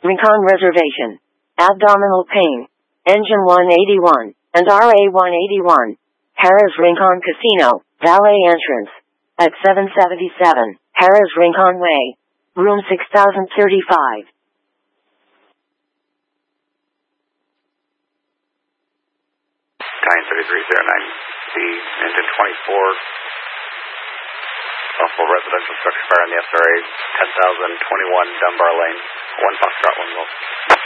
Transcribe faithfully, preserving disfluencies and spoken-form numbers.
Rincon Reservation. Abdominal pain. Engine one eighty-one and R A one eighty-one. Harrah's Rincon Casino, valet entrance. At seven seventy-seven, Harrah's Rincon Way. Room six thousand thirty-five. nine thirty-three oh nine C, engine twenty-four. Possible residential structure fire on the S R A, ten thousand twenty-one Dunbar Lane, one Foxtrot, one Wolf.